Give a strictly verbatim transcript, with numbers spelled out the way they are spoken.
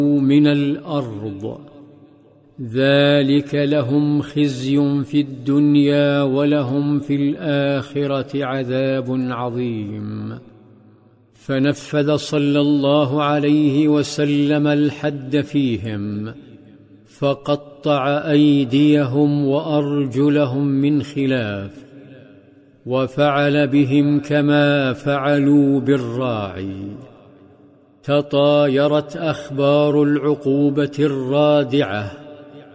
من الأرض، ذلك لهم خزي في الدنيا ولهم في الآخرة عذاب عظيم. فنفذ صلى الله عليه وسلم الحد فيهم، فقطع أيديهم وأرجلهم من خلاف، وفعل بهم كما فعلوا بالراعي. تطايرت أخبار العقوبة الرادعة